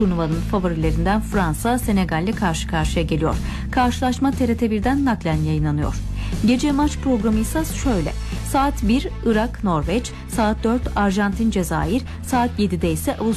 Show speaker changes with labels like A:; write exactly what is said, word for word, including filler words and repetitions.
A: Turnuvanın favorilerinden Fransa, Senegal'le karşı karşıya geliyor. Karşılaşma T R T bir'den naklen yayınlanıyor. Gece maç programı ise şöyle: saat bir Irak, Norveç, saat dört Arjantin, Cezayir, saat yedide ise Avusturya